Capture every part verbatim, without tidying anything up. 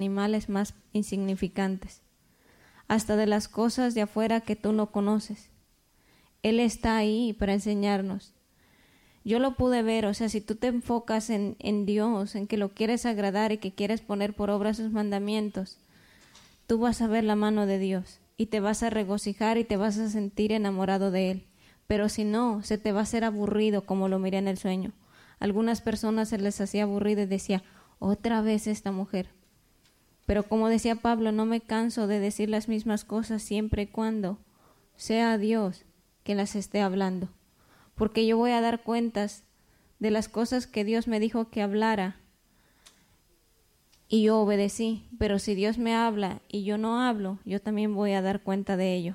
animales más insignificantes, hasta de las cosas de afuera que tú no conoces. Él está ahí para enseñarnos. Yo lo pude ver, o sea, si tú te enfocas en, en Dios, en que lo quieres agradar y que quieres poner por obra sus mandamientos, tú vas a ver la mano de Dios y te vas a regocijar y te vas a sentir enamorado de Él. Pero si no, se te va a hacer aburrido, como lo miré en el sueño. Algunas personas se les hacía aburrido y decía, otra vez esta mujer. Pero como decía Pablo, no me canso de decir las mismas cosas siempre y cuando sea Dios que las esté hablando. Porque yo voy a dar cuentas de las cosas que Dios me dijo que hablara y yo obedecí. Pero si Dios me habla y yo no hablo, yo también voy a dar cuenta de ello.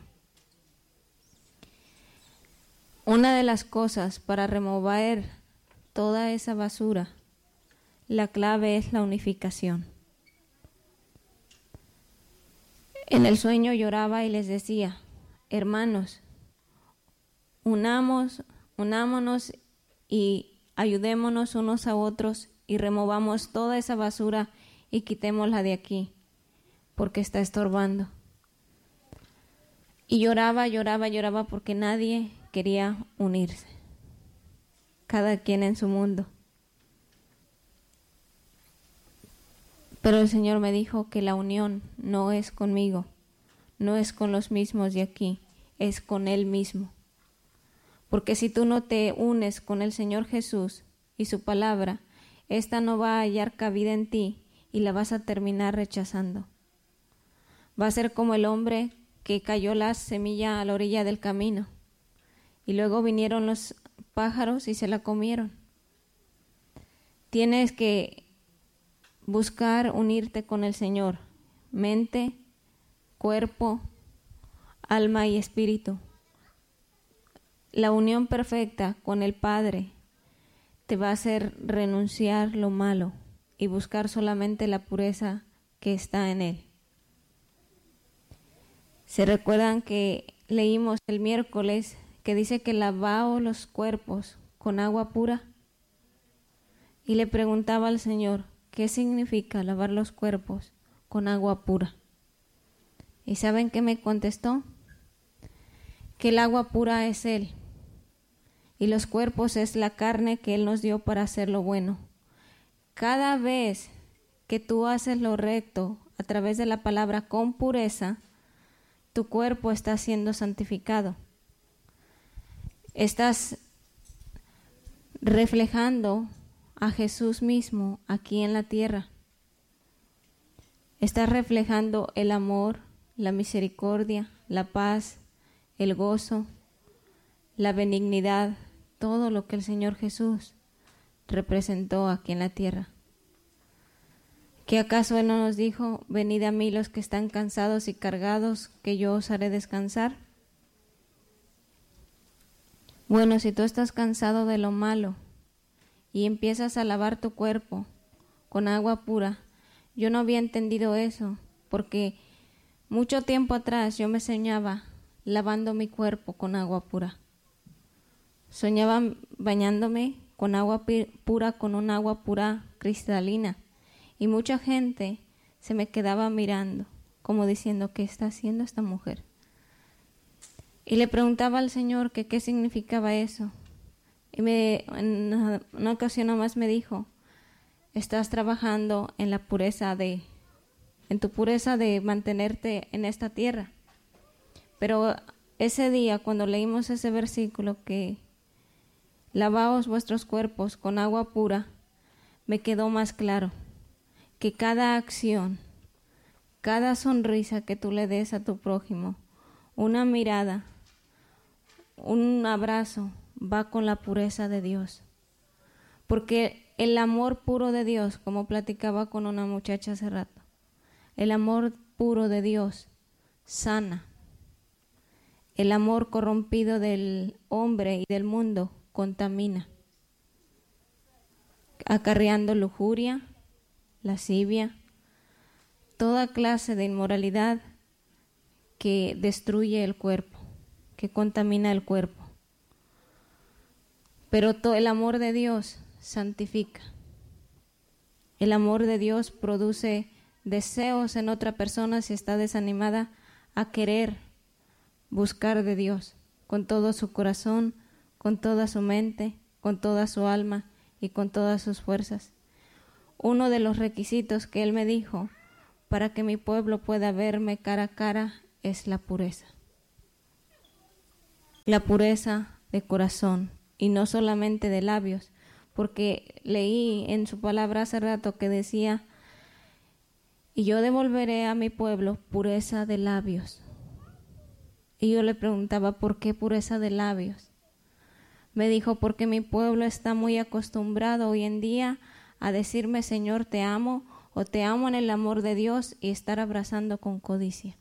Una de las cosas para remover toda esa basura, la clave es la unificación. En el sueño lloraba y les decía, hermanos, unamos, unámonos y ayudémonos unos a otros y removamos toda esa basura y quitémosla de aquí, porque está estorbando. Y lloraba, lloraba, lloraba porque nadie quería unirse, cada quien en su mundo. Pero el Señor me dijo que la unión no es conmigo, no es con los mismos de aquí, es con Él mismo. Porque si tú no te unes con el Señor Jesús y su palabra, esta no va a hallar cabida en ti y la vas a terminar rechazando. Va a ser como el hombre que cayó la semilla a la orilla del camino y luego vinieron los pájaros y se la comieron. Tienes que buscar unirte con el Señor, mente, cuerpo, alma y espíritu. La unión perfecta con el Padre te va a hacer renunciar lo malo y buscar solamente la pureza que está en Él. ¿Se recuerdan que leímos el miércoles que dice que lavaos los cuerpos con agua pura? Y le preguntaba al Señor, ¿qué significa lavar los cuerpos con agua pura? ¿Y saben qué me contestó? Que el agua pura es Él y los cuerpos es la carne que Él nos dio para hacer lo bueno. Cada vez que tú haces lo recto a través de la palabra con pureza, tu cuerpo está siendo santificado. Estás reflejando a Jesús mismo aquí en la tierra. Estás reflejando el amor, la misericordia, la paz, el gozo, la benignidad, todo lo que el Señor Jesús representó aquí en la tierra. ¿Qué acaso Él no nos dijo, venid a mí los que están cansados y cargados, que yo os haré descansar? Bueno, si tú estás cansado de lo malo y empiezas a lavar tu cuerpo con agua pura, yo no había entendido eso, porque mucho tiempo atrás yo me soñaba lavando mi cuerpo con agua pura. Soñaba bañándome con agua pura, con un agua pura cristalina. Y mucha gente se me quedaba mirando, como diciendo, ¿qué está haciendo esta mujer? Y le preguntaba al Señor que qué significaba eso. Y me, en una ocasión nomás me dijo, estás trabajando en la pureza de, en tu pureza de mantenerte en esta tierra. Pero ese día, cuando leímos ese versículo que lavaos vuestros cuerpos con agua pura, me quedó más claro que cada acción, cada sonrisa que tú le des a tu prójimo, una mirada, un abrazo, va con la pureza de Dios. Porque el amor puro de Dios, como platicaba con una muchacha hace rato, el amor puro de Dios sana. El amor corrompido del hombre y del mundo contamina, acarreando lujuria, lascivia, toda clase de inmoralidad que destruye el cuerpo, que contamina el cuerpo. Pero todo el amor de Dios santifica. El amor de Dios produce deseos en otra persona si está desanimada a querer buscar de Dios con todo su corazón, con toda su mente, con toda su alma y con todas sus fuerzas. Uno de los requisitos que Él me dijo para que mi pueblo pueda verme cara a cara es la pureza. La pureza de corazón y no solamente de labios, porque leí en su palabra hace rato que decía, y yo devolveré a mi pueblo pureza de labios. Y yo le preguntaba, ¿por qué pureza de labios? Me dijo, porque mi pueblo está muy acostumbrado hoy en día a decirme, Señor, te amo, o te amo en el amor de Dios, y estar abrazando con codicia.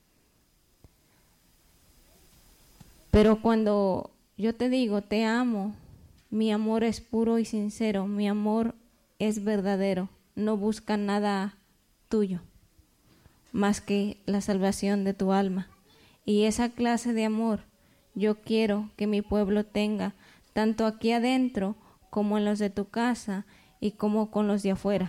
Pero cuando yo te digo, te amo, mi amor es puro y sincero, mi amor es verdadero, no busca nada tuyo, más que la salvación de tu alma. Y esa clase de amor yo quiero que mi pueblo tenga, tanto aquí adentro como en los de tu casa y como con los de afuera.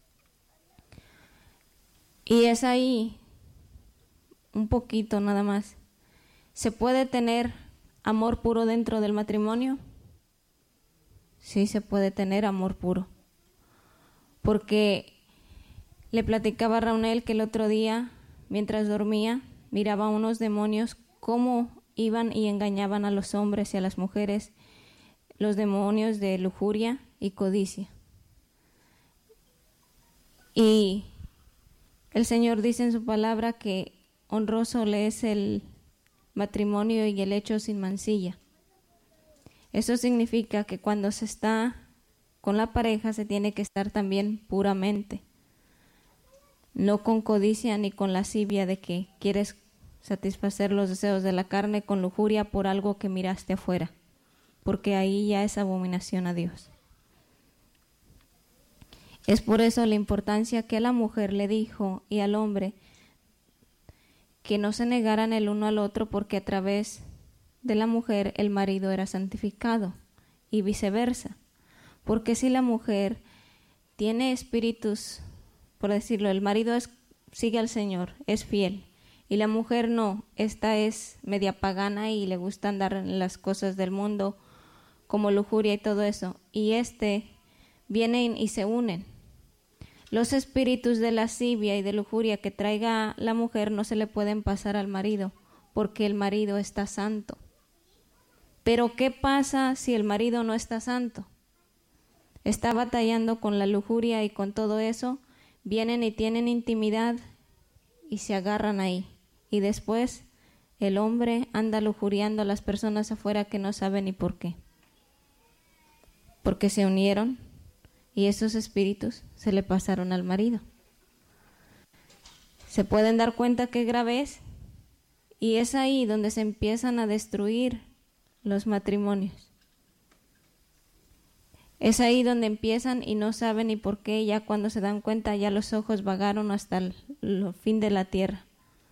Y es ahí, un poquito nada más, ¿se puede tener amor puro dentro del matrimonio? Sí, se puede tener amor puro. Porque le platicaba a Raunel que el otro día, mientras dormía, miraba a unos demonios cómo iban y engañaban a los hombres y a las mujeres, los demonios de lujuria y codicia. Y el Señor dice en su palabra que honroso le es el matrimonio y el hecho sin mancilla. Eso significa que cuando se está con la pareja se tiene que estar también puramente, no con codicia ni con lascivia de que quieres satisfacer los deseos de la carne con lujuria por algo que miraste afuera, porque ahí ya es abominación a Dios. Es por eso la importancia que a la mujer le dijo y al hombre que no se negaran el uno al otro, porque a través de la mujer el marido era santificado y viceversa. Porque si la mujer tiene espíritus, por decirlo, el marido es, sigue al Señor, es fiel, y la mujer no, esta es media pagana y le gusta andar en las cosas del mundo como lujuria y todo eso, y este vienen y se unen. Los espíritus de lascivia y de lujuria que traiga la mujer no se le pueden pasar al marido, porque el marido está santo. Pero ¿qué pasa si el marido no está santo? Está batallando con la lujuria y con todo eso, vienen y tienen intimidad y se agarran ahí. Y después el hombre anda lujuriando a las personas afuera que no saben ni por qué. Porque se unieron y esos espíritus se le pasaron al marido. Se pueden dar cuenta qué grave es, y es ahí donde se empiezan a destruir los matrimonios. Es ahí donde empiezan y no saben ni por qué, ya cuando se dan cuenta ya los ojos vagaron hasta el, el fin de la tierra.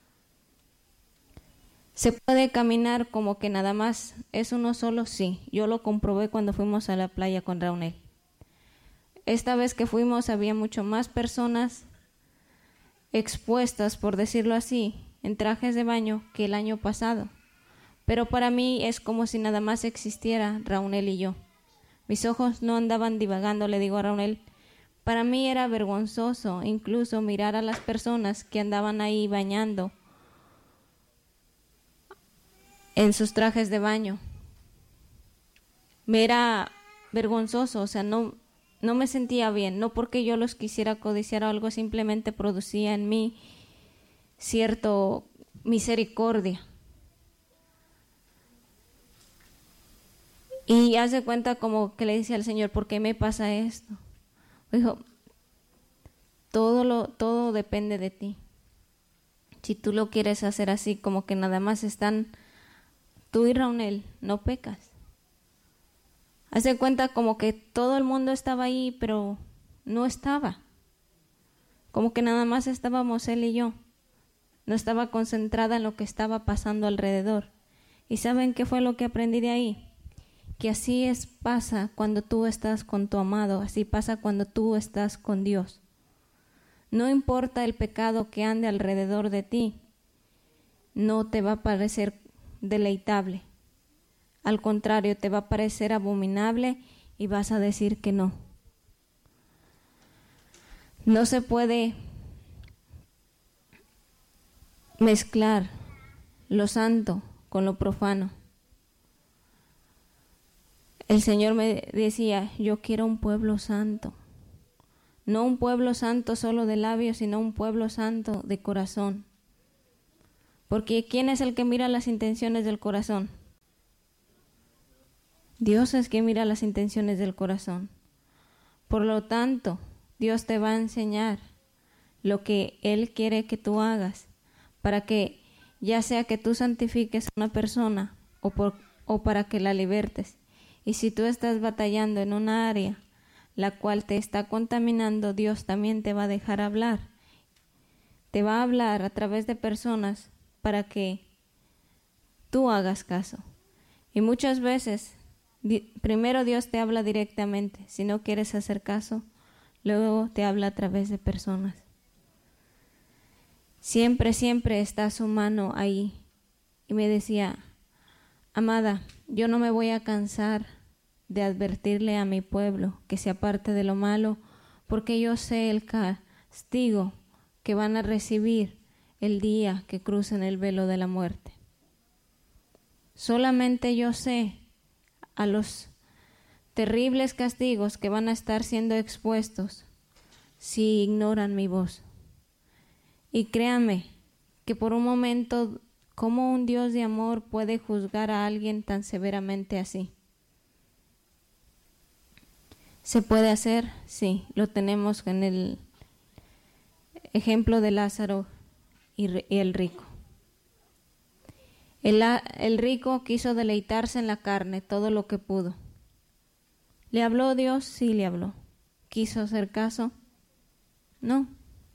¿Se puede caminar como que nada más es uno solo? Sí, yo lo comprobé cuando fuimos a la playa con Raunel. Esta vez que fuimos había mucho más personas expuestas, por decirlo así, en trajes de baño que el año pasado. Pero para mí es como si nada más existiera Raunel y yo. Mis ojos no andaban divagando, le digo a Raunel. Para mí era vergonzoso incluso mirar a las personas que andaban ahí bañando en sus trajes de baño. Me era vergonzoso, o sea, no, no me sentía bien, no porque yo los quisiera codiciar o algo, simplemente producía en mí cierto misericordia. Y hace cuenta como que le dice al Señor, ¿por qué me pasa esto? Dijo, todo, lo, todo depende de ti. Si tú lo quieres hacer así, como que nada más están tú y Raunel, no pecas. Hace cuenta como que todo el mundo estaba ahí, pero no estaba. Como que nada más estábamos él y yo. No estaba concentrada en lo que estaba pasando alrededor. ¿Y saben qué fue lo que aprendí de ahí? Que así es, pasa cuando tú estás con tu amado, así pasa cuando tú estás con Dios. No importa el pecado que ande alrededor de ti, no te va a parecer deleitable. Al contrario, te va a parecer abominable y vas a decir que no. No se puede mezclar lo santo con lo profano. El Señor me decía, yo quiero un pueblo santo. No un pueblo santo solo de labios, sino un pueblo santo de corazón. Porque ¿quién es el que mira las intenciones del corazón? Dios es quien mira las intenciones del corazón. Por lo tanto, Dios te va a enseñar lo que Él quiere que tú hagas, para que ya sea que tú santifiques a una persona o, por, o para que la libertes. Y si tú estás batallando en una área la cual te está contaminando, Dios también te va a dejar hablar. Te va a hablar a través de personas para que tú hagas caso. Y muchas veces, di, primero Dios te habla directamente. Si no quieres hacer caso, luego te habla a través de personas. Siempre, siempre está su mano ahí. Y me decía, amada, yo no me voy a cansar de advertirle a mi pueblo que se aparte de lo malo, porque yo sé el castigo que van a recibir el día que crucen el velo de la muerte. Solamente yo sé a los terribles castigos que van a estar siendo expuestos si ignoran mi voz. Y créanme que por un momento, ¿cómo un Dios de amor puede juzgar a alguien tan severamente así? ¿Se puede hacer? Sí, lo tenemos en el ejemplo de Lázaro y el rico. El, el rico quiso deleitarse en la carne todo lo que pudo. ¿Le habló Dios? Sí, le habló. ¿Quiso hacer caso? No.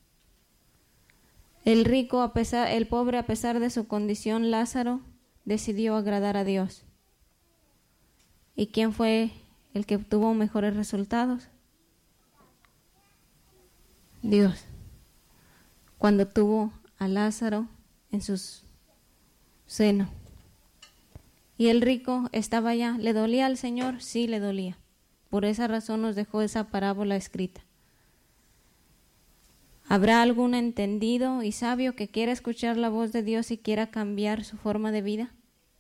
El rico, a pesar, el pobre, a pesar de su condición, Lázaro, decidió agradar a Dios. ¿Y quién fue el que obtuvo mejores resultados? Dios. Cuando tuvo a Lázaro en su seno. Y el rico estaba allá. ¿Le dolía al Señor? Sí, le dolía. Por esa razón nos dejó esa parábola escrita. ¿Habrá algún entendido y sabio que quiera escuchar la voz de Dios y quiera cambiar su forma de vida?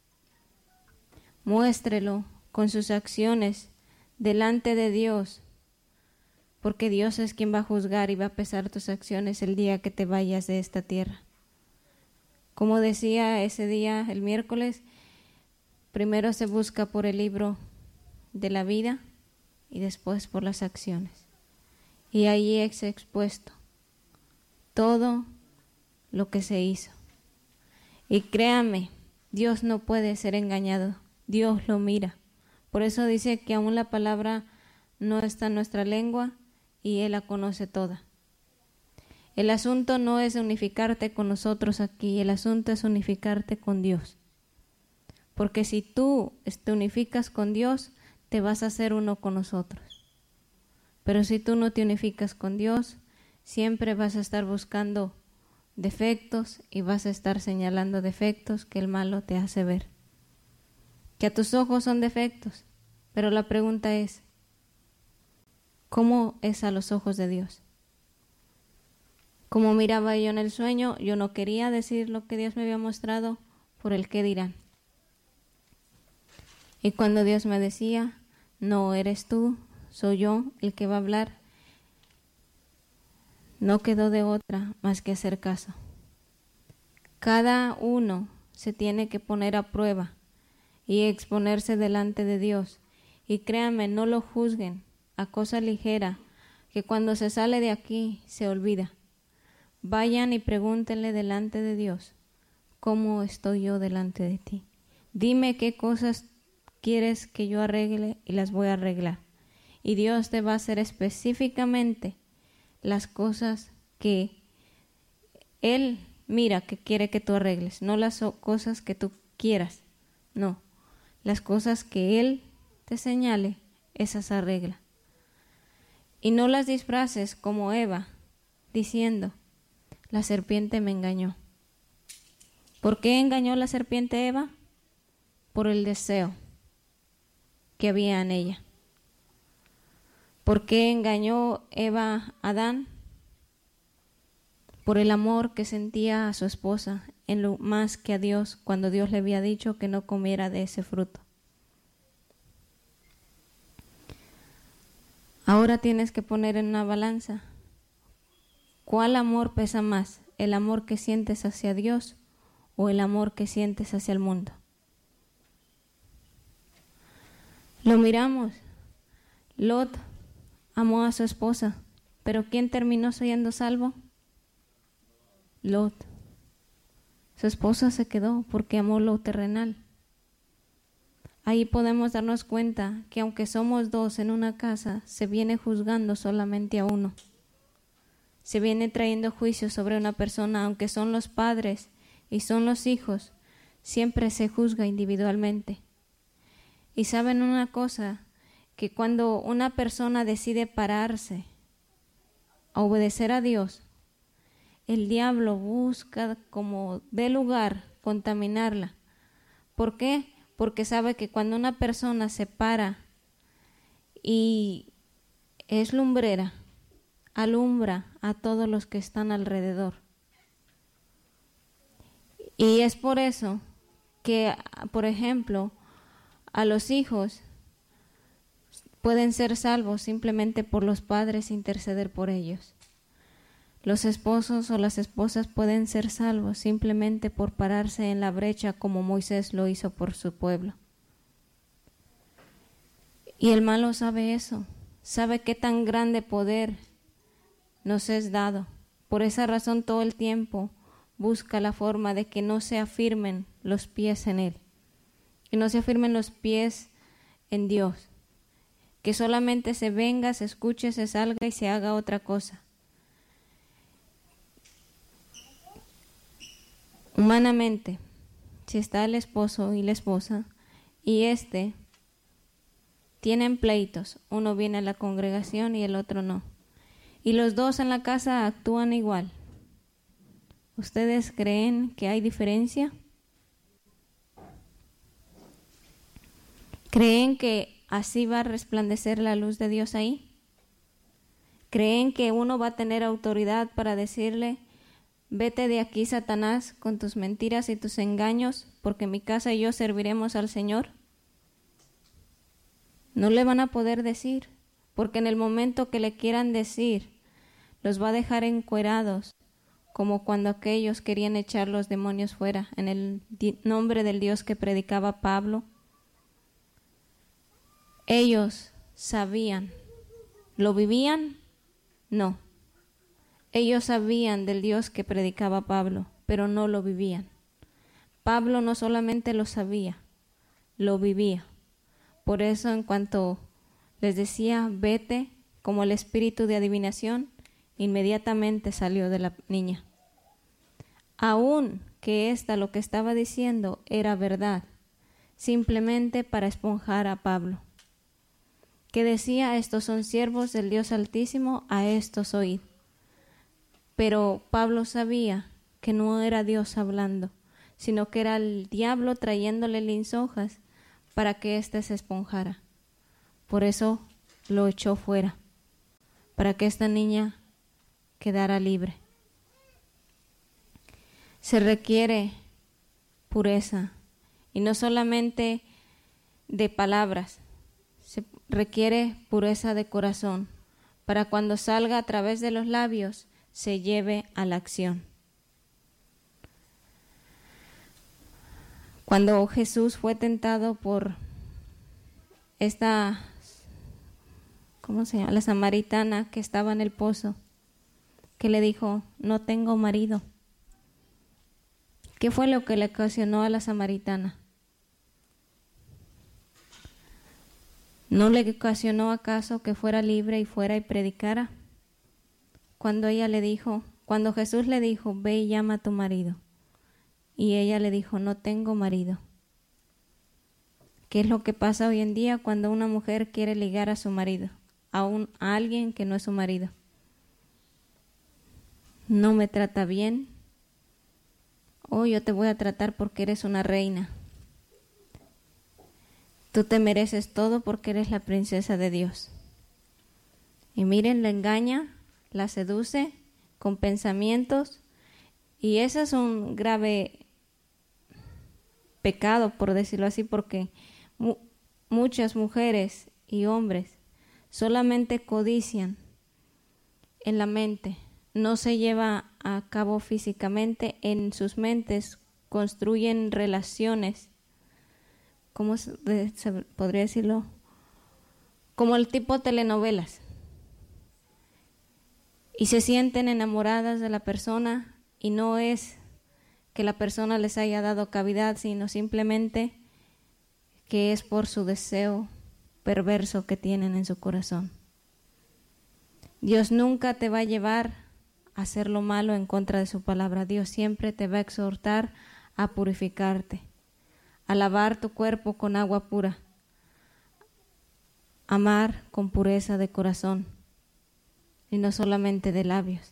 Muéstrelo con sus acciones delante de Dios, porque Dios es quien va a juzgar y va a pesar tus acciones el día que te vayas de esta tierra. Como decía ese día, el miércoles, primero se busca por el libro de la vida y después por las acciones. Y ahí es expuesto todo lo que se hizo. Y créame, Dios no puede ser engañado. Dios lo mira. Por eso dice que aún la palabra no está en nuestra lengua y Él la conoce toda. El asunto no es unificarte con nosotros aquí, el asunto es unificarte con Dios. Porque si tú te unificas con Dios, te vas a hacer uno con nosotros. Pero si tú no te unificas con Dios, siempre vas a estar buscando defectos y vas a estar señalando defectos que el malo te hace ver. Que a tus ojos son defectos, pero la pregunta es, ¿cómo es a los ojos de Dios? Como miraba yo en el sueño, yo no quería decir lo que Dios me había mostrado por el qué dirán. Y cuando Dios me decía, no eres tú, soy yo el que va a hablar, no quedó de otra más que hacer caso. Cada uno se tiene que poner a prueba y exponerse delante de Dios. Y créanme, no lo juzguen a cosa ligera, que cuando se sale de aquí se olvida. Vayan y pregúntenle delante de Dios, ¿cómo estoy yo delante de ti? Dime qué cosas quieres que yo arregle y las voy a arreglar. Y Dios te va a hacer específicamente las cosas que Él mira que quiere que tú arregles, no las cosas que tú quieras, no. Las cosas que Él te señale, esas arregla. Y no las disfraces como Eva, diciendo, la serpiente me engañó. ¿Por qué engañó la serpiente a Eva? Por el deseo que había en ella. ¿Por qué engañó Eva a Adán? Por el amor que sentía a su esposa en lo más que a Dios, cuando Dios le había dicho que no comiera de ese fruto. Ahora tienes que poner en una balanza, ¿cuál amor pesa más? ¿El amor que sientes hacia Dios o el amor que sientes hacia el mundo? Lo miramos. Lot amó a su esposa, pero ¿quién terminó siendo salvo? Lot. Su esposa se quedó porque amó lo terrenal. Ahí podemos darnos cuenta que aunque somos dos en una casa, se viene juzgando solamente a uno. Se viene trayendo juicio sobre una persona, aunque son los padres y son los hijos, siempre se juzga individualmente. Y saben una cosa, que cuando una persona decide pararse a obedecer a Dios, el diablo busca como de lugar contaminarla. ¿Por qué? Porque sabe que cuando una persona se para y es lumbrera, alumbra a todos los que están alrededor. Y es por eso que, por ejemplo, a los hijos pueden ser salvos simplemente por los padres interceder por ellos. Los esposos o las esposas pueden ser salvos simplemente por pararse en la brecha como Moisés lo hizo por su pueblo. Y el malo sabe eso, sabe qué tan grande poder nos es dado. Por esa razón todo el tiempo busca la forma de que no se afirmen los pies en Él, que no se afirmen los pies en Dios, que solamente se venga, se escuche, se salga y se haga otra cosa. Humanamente, si está el esposo y la esposa y éste tienen pleitos, uno viene a la congregación y el otro no, y los dos en la casa actúan igual, ¿ustedes creen que hay diferencia? ¿Creen que así va a resplandecer la luz de Dios ahí? ¿Creen que uno va a tener autoridad para decirle, vete de aquí, Satanás, con tus mentiras y tus engaños, porque mi casa y yo serviremos al Señor? No le van a poder decir, porque en el momento que le quieran decir, los va a dejar encuerados, como cuando aquellos querían echar los demonios fuera, en el nombre del Dios que predicaba Pablo. Ellos sabían, ¿lo vivían? No. Ellos sabían del Dios que predicaba Pablo, pero no lo vivían. Pablo no solamente lo sabía, lo vivía. Por eso en cuanto les decía, vete, como el espíritu de adivinación, inmediatamente salió de la niña. Aún que ésta lo que estaba diciendo era verdad, simplemente para esponjar a Pablo, que decía, estos son siervos del Dios Altísimo, a estos oíd. Pero Pablo sabía que no era Dios hablando, sino que era el diablo trayéndole lisonjas para que éste se esponjara. Por eso lo echó fuera, para que esta niña quedara libre. Se requiere pureza, y no solamente de palabras, se requiere pureza de corazón, para cuando salga a través de los labios, se lleve a la acción. Cuando Jesús fue tentado por esta, ¿cómo se llama?, la samaritana que estaba en el pozo, que le dijo, no tengo marido. ¿Qué fue lo que le ocasionó a la samaritana? ¿No le ocasionó acaso que fuera libre y fuera y predicara? Cuando ella le dijo, cuando Jesús le dijo, ve y llama a tu marido, y ella le dijo, no tengo marido. ¿Qué es lo que pasa hoy en día cuando una mujer quiere ligar a su marido, a, un, a alguien que no es su marido? no me trata bien, o yo te voy a tratar porque eres una reina. Tú te mereces todo porque eres la princesa de Dios. Y miren, la engaña, la seduce con pensamientos, y ese es un grave pecado, por decirlo así, porque mu- muchas mujeres y hombres solamente codician en la mente, no se lleva a cabo físicamente. En sus mentes construyen relaciones, ¿cómo se, de, se podría decirlo? Como el tipo telenovelas, y se sienten enamoradas de la persona, y no es que la persona les haya dado cavidad, sino simplemente que es por su deseo perverso que tienen en su corazón. Dios nunca te va a llevar a hacer lo malo en contra de su palabra. Dios siempre te va a exhortar a purificarte, a lavar tu cuerpo con agua pura, amar con pureza de corazón y no solamente de labios.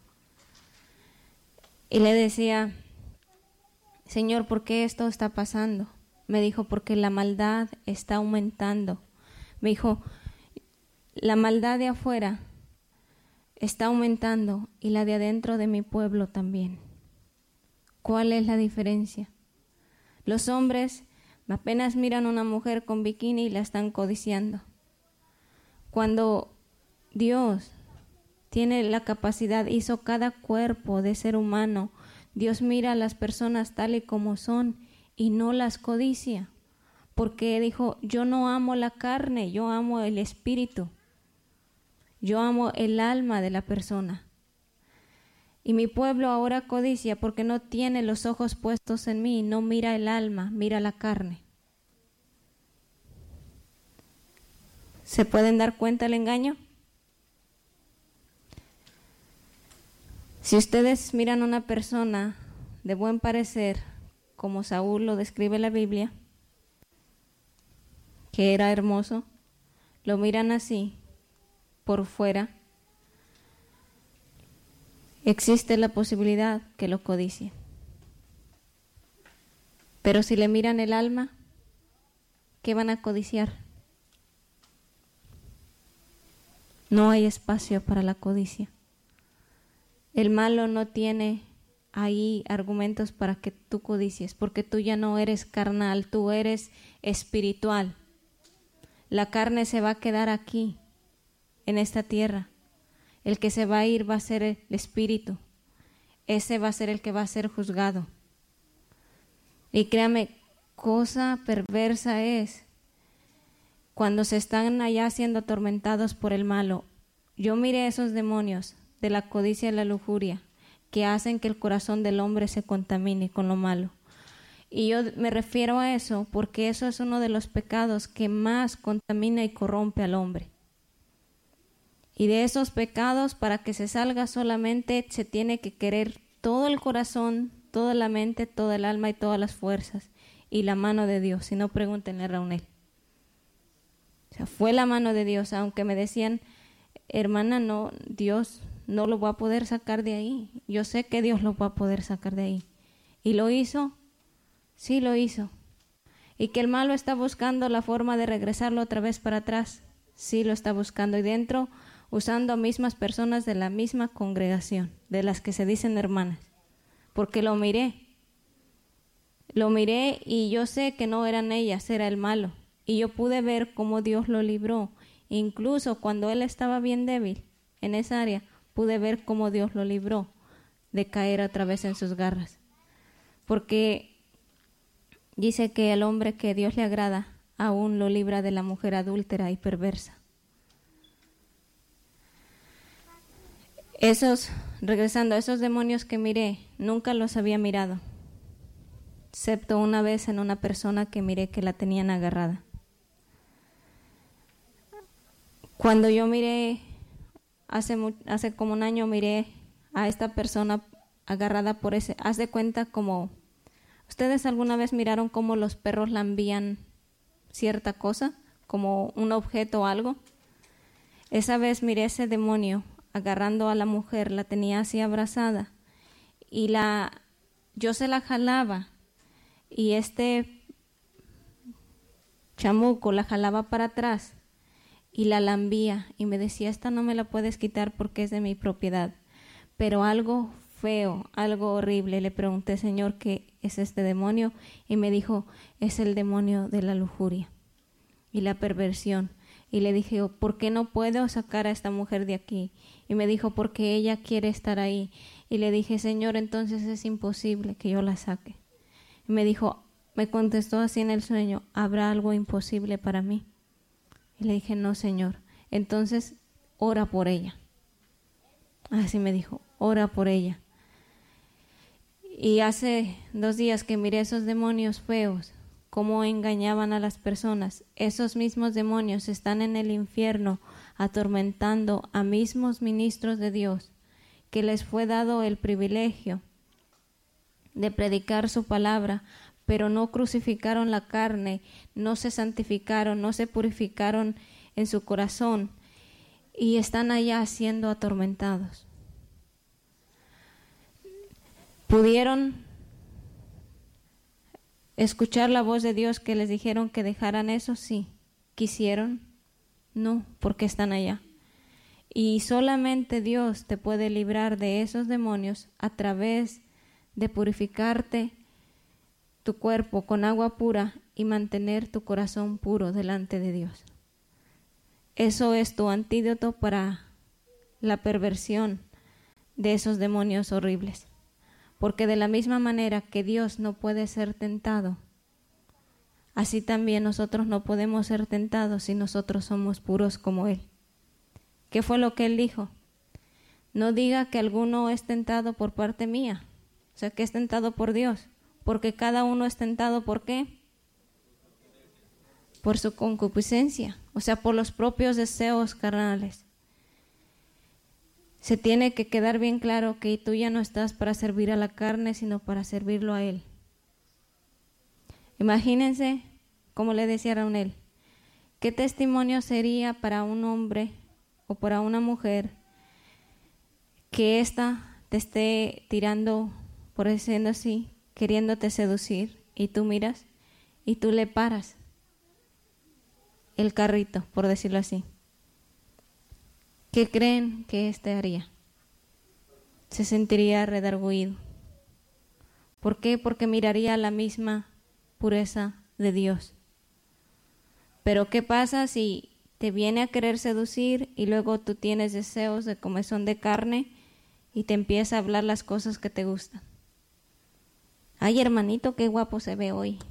Y le decía, Señor, ¿por qué esto está pasando? Me dijo, porque la maldad está aumentando. Me dijo, la maldad de afuera está aumentando y la de adentro de mi pueblo también. ¿Cuál es la diferencia? Los hombres apenas miran a una mujer con bikini y la están codiciando. Cuando Dios tiene la capacidad, hizo cada cuerpo de ser humano, Dios mira a las personas tal y como son y no las codicia, porque dijo, yo no amo la carne, yo amo el espíritu, yo amo el alma de la persona. Y mi pueblo ahora codicia porque no tiene los ojos puestos en mí, no mira el alma, mira la carne. ¿Se pueden dar cuenta del engaño? Si ustedes miran a una persona de buen parecer, como Saúl lo describe la Biblia, que era hermoso, lo miran así, por fuera, existe la posibilidad que lo codicien. Pero si le miran el alma, ¿qué van a codiciar? No hay espacio para la codicia. El malo no tiene ahí argumentos para que tú codicies, porque tú ya no eres carnal, tú eres espiritual. La carne se va a quedar aquí, en esta tierra. El que se va a ir va a ser el espíritu. Ese va a ser el que va a ser juzgado. Y créame, cosa perversa es cuando se están allá siendo atormentados por el malo. Yo miré esos demonios de la codicia y la lujuria que hacen que el corazón del hombre se contamine con lo malo. Y yo me refiero a eso porque eso es uno de los pecados que más contamina y corrompe al hombre. Y de esos pecados, para que se salga solamente, se tiene que querer todo el corazón, toda la mente, toda el alma y todas las fuerzas, y la mano de Dios. Si no, pregúntenle a Raúl. O sea, fue la mano de Dios, aunque me decían, hermana, no, Dios no lo va a poder sacar de ahí. Yo sé que Dios lo va a poder sacar de ahí. ¿Y lo hizo? Sí, lo hizo. ¿Y que el malo está buscando la forma de regresarlo otra vez para atrás? Sí, lo está buscando. Y dentro, usando a mismas personas de la misma congregación, de las que se dicen hermanas. Porque lo miré. Lo miré y yo sé que no eran ellas, era el malo. Y yo pude ver cómo Dios lo libró. Incluso cuando él estaba bien débil en esa área, pude ver cómo Dios lo libró de caer otra vez en sus garras. Porque dice que el hombre que Dios le agrada aún lo libra de la mujer adúltera y perversa. Esos, regresando, esos demonios que miré, nunca los había mirado, excepto una vez en una persona que miré que la tenían agarrada. Cuando yo miré, hace, hace como un año miré a esta persona agarrada por ese, haz de cuenta como, ¿ustedes alguna vez miraron cómo los perros lambían cierta cosa, como un objeto o algo? Esa vez miré ese demonio agarrando a la mujer, la tenía así abrazada y la, yo se la jalaba y este chamuco la jalaba para atrás y la lambía y me decía, esta no me la puedes quitar porque es de mi propiedad. Pero algo feo, algo horrible, le pregunté, Señor, ¿qué es este demonio? Y me dijo, es el demonio de la lujuria y la perversión. Y le dije, ¿por qué no puedo sacar a esta mujer de aquí? Y me dijo, porque ella quiere estar ahí. Y le dije, Señor, entonces es imposible que yo la saque. Y me dijo, me contestó así en el sueño, ¿habrá algo imposible para mí? Y le dije, no, Señor. Entonces, ora por ella. Así me dijo, ora por ella. Y hace dos días que miré esos demonios feos, cómo engañaban a las personas. Esos mismos demonios están en el infierno atormentando a mismos ministros de Dios, que les fue dado el privilegio de predicar su palabra, pero no crucificaron la carne, no se santificaron, no se purificaron en su corazón y están allá siendo atormentados. Pudieron escuchar la voz de Dios que les dijeron que dejaran eso, sí. ¿Quisieron? No, porque están allá. Y solamente Dios te puede librar de esos demonios a través de purificarte tu cuerpo con agua pura y mantener tu corazón puro delante de Dios. Eso es tu antídoto para la perversión de esos demonios horribles. Porque de la misma manera que Dios no puede ser tentado, así también nosotros no podemos ser tentados si nosotros somos puros como Él. ¿Qué fue lo que Él dijo? No diga que alguno es tentado por parte mía, o sea, que es tentado por Dios, porque cada uno es tentado ¿por qué? Por su concupiscencia, o sea, por los propios deseos carnales. Se tiene que quedar bien claro que tú ya no estás para servir a la carne, sino para servirlo a Él. Imagínense, como le decía Raúl, ¿qué testimonio sería para un hombre o para una mujer que ésta te esté tirando, por decirlo así, queriéndote seducir, y tú miras y tú le paras el carrito, por decirlo así? ¿Qué creen que éste haría? Se sentiría redargüido. ¿Por qué? Porque miraría la misma pureza de Dios. Pero ¿qué pasa si te viene a querer seducir y luego tú tienes deseos de comezón de carne y te empieza a hablar las cosas que te gustan? Ay, hermanito, qué guapo se ve hoy.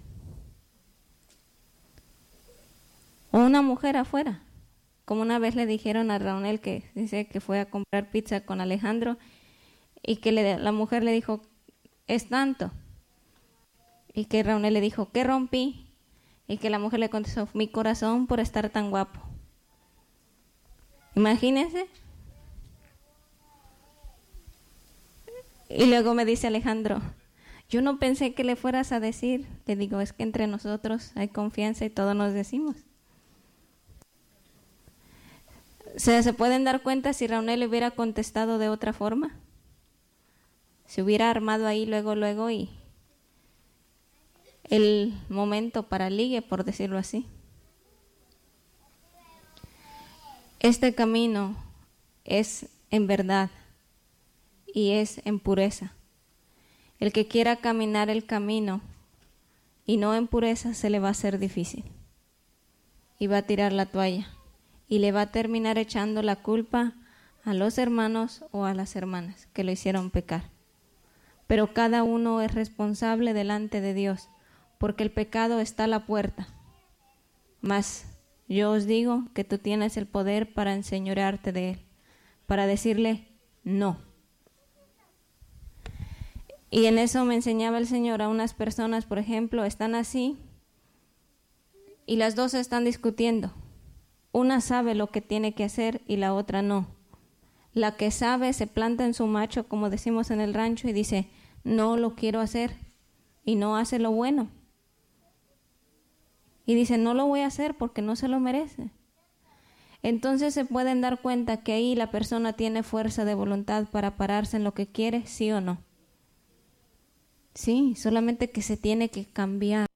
O una mujer afuera. Como una vez le dijeron a Raúl, que dice que fue a comprar pizza con Alejandro, y que le, la mujer le dijo, es tanto. Y que Raúl le dijo, ¿qué rompí? Y que la mujer le contestó, mi corazón por estar tan guapo. Imagínense. Y luego me dice Alejandro, yo no pensé que le fueras a decir. Le digo, es que entre nosotros hay confianza y todos nos decimos. ¿Se, ¿Se pueden dar cuenta si Raúl le hubiera contestado de otra forma? Se hubiera armado ahí luego, luego y el momento para ligue, por decirlo así. Este camino es en verdad y es en pureza. El que quiera caminar el camino y no en pureza se le va a hacer difícil y va a tirar la toalla. Y le va a terminar echando la culpa a los hermanos o a las hermanas que lo hicieron pecar. Pero cada uno es responsable delante de Dios, porque el pecado está a la puerta. Mas yo os digo que tú tienes el poder para enseñorearte de él, para decirle no. Y en eso me enseñaba el Señor a unas personas, por ejemplo, están así y las dos están discutiendo. Una sabe lo que tiene que hacer y la otra no. La que sabe se planta en su macho, como decimos en el rancho, y dice, no lo quiero hacer, y no hace lo bueno. Y dice, no lo voy a hacer porque no se lo merece. Entonces se pueden dar cuenta que ahí la persona tiene fuerza de voluntad para pararse en lo que quiere, ¿sí o no? Sí, solamente que se tiene que cambiar.